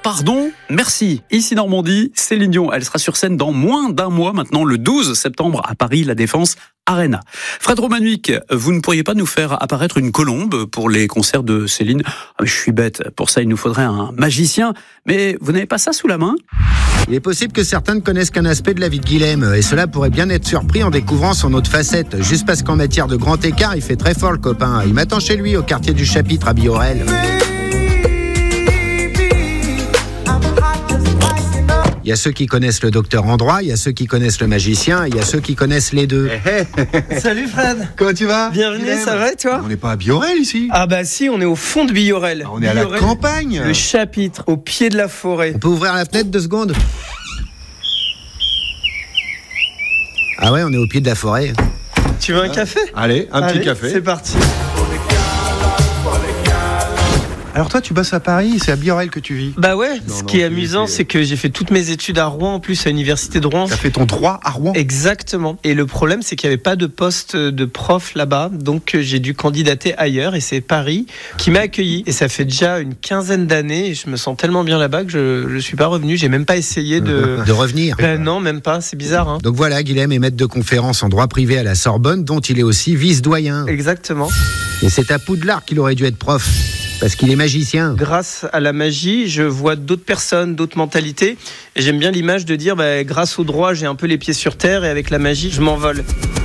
pardon, merci. Ici Normandie, Céline Dion, elle sera sur scène dans moins d'un mois maintenant, le 12 septembre à Paris, La Défense Arena. Fred Romanuik, vous ne pourriez pas nous faire apparaître une colombe pour les concerts de Céline? Je suis bête, pour ça il nous faudrait un magicien, mais vous n'avez pas ça sous la main? Il est possible que certains ne connaissent qu'un aspect de la vie de Guilhem, et cela pourrait bien être surpris en découvrant son autre facette, juste parce qu'en matière de grand écart, il fait très fort le copain. Il m'attend chez lui, au quartier du Chapitre à Biorel. Il y a ceux qui connaissent le docteur en droit, il y a ceux qui connaissent le magicien, et il y a ceux qui connaissent les deux. Salut Fred. Comment tu vas? Bienvenue, ça va et toi? On n'est pas à Biorel ici? Ah bah si, on est au fond de Biorel. On est à la campagne. Le Chapitre, au pied de la forêt. On peut ouvrir la fenêtre 2 secondes? Ah ouais, on est au pied de la forêt. Tu veux un café? Allez, un petit café. C'est parti. Alors toi, tu bosses à Paris, c'est à Biorel que tu vis? Bah ouais, ce qui est amusant, c'est que j'ai fait toutes mes études à Rouen, en plus à l'université de Rouen. T'as fait ton droit à Rouen? Exactement. Et le problème, c'est qu'il n'y avait pas de poste de prof là-bas, donc j'ai dû candidater ailleurs, et c'est Paris qui m'a accueilli. Et ça fait déjà une 15aine d'années, et je me sens tellement bien là-bas que je suis pas revenu, j'ai même pas essayé de... De revenir. Non, même pas, c'est bizarre, hein. Donc voilà, Guilhem est maître de conférence en droit privé à la Sorbonne, dont il est aussi vice-doyen. Exactement. Et c'est à Poudlard qu'il aurait dû être prof, parce qu'il est magicien. Grâce à la magie, je vois d'autres personnes, d'autres mentalités. Et j'aime bien l'image de dire, grâce au droit, j'ai un peu les pieds sur terre, et avec la magie, je m'envole.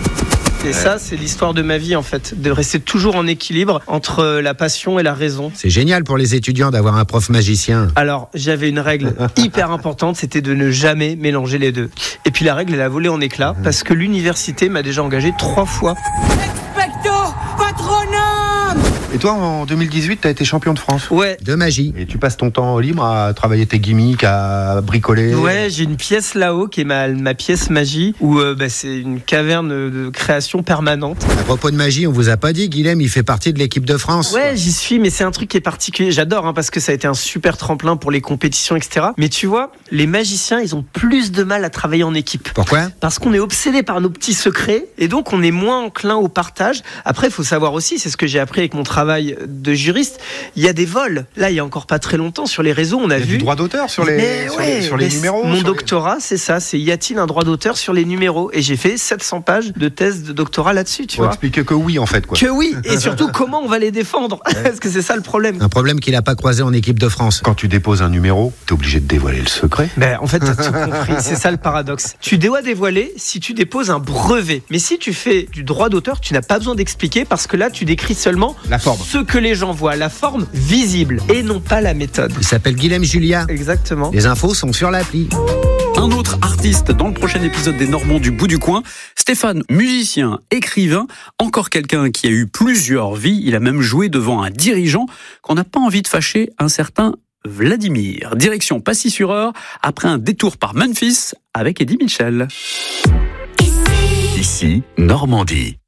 Et ça, c'est l'histoire de ma vie, en fait. De rester toujours en équilibre entre la passion et la raison. C'est génial pour les étudiants d'avoir un prof magicien. Alors, j'avais une règle hyper importante, c'était de ne jamais mélanger les deux. Et puis la règle, elle a volé en éclats, parce que l'université m'a déjà engagé 3 fois. Expecto Patronum! Et toi, en 2018, t'as été champion de France? Ouais. De magie. Et tu passes ton temps libre à travailler tes gimmicks, à bricoler? Ouais, j'ai une pièce là-haut qui est ma pièce magie, où c'est une caverne de création permanente. À propos de magie, on vous a pas dit, Guilhem, il fait partie de l'équipe de France. Ouais, j'y suis, mais c'est un truc qui est particulier. J'adore, parce que ça a été un super tremplin pour les compétitions, etc. Mais tu vois, les magiciens, ils ont plus de mal à travailler en équipe. Pourquoi? Parce qu'on est obsédé par nos petits secrets, et donc on est moins enclin au partage. Après, il faut savoir aussi, c'est ce que j'ai appris avec mon travail de juriste, il y a des vols. Là, il y a encore pas très longtemps, sur les réseaux, on a vu... du droit d'auteur sur les numéros? Mon doctorat, c'est ça, c'est y a-t-il un droit d'auteur sur les numéros? Et j'ai fait 700 pages de thèse de doctorat là-dessus, tu vois. Pour expliquer que oui, en fait, quoi. Que oui, et surtout comment on va les défendre, parce que c'est ça le problème. Un problème qu'il n'a pas croisé en équipe de France. Quand tu déposes un numéro, t'es obligé de dévoiler le secret. En fait, t'as tout compris, c'est ça le paradoxe. Tu dois dévoiler si tu déposes un brevet. Mais si tu fais du droit d'auteur, tu n'as pas besoin d'expliquer, parce que là, tu décris seulement la forme. Ce que les gens voient, la forme visible, et non pas la méthode. Il s'appelle Guilhem Julia. Exactement. Les infos sont sur l'appli. Un autre artiste dans le prochain épisode des Normands du bout du coin, Stéphane, musicien, écrivain, encore quelqu'un qui a eu plusieurs vies. Il a même joué devant un dirigeant qu'on n'a pas envie de fâcher, un certain Vladimir. Direction Passy-sur-Eure, après un détour par Memphis avec Eddie Mitchell. Ici, Normandie.